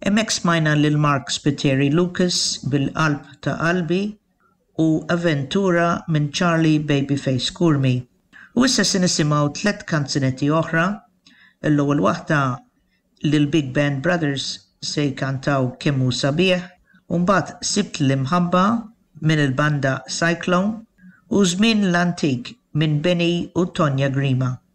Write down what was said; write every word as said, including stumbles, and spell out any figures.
Hemmhekk smajna lil Mark Spiteri Lucas bil-Qalb ta' Qalbi u Avventura minn Charlie Babyface Kurmi. U issa se nisimgħu tliet kanzunetti oħra, l-ewwel waħda lil Big Band Brothers se jkantaw Kemm hu sabiħ, u mbagħad Sibt l-imħabba minn il-banda Cyclone u Żmien l-Antik minn Benny u Tonja Grima.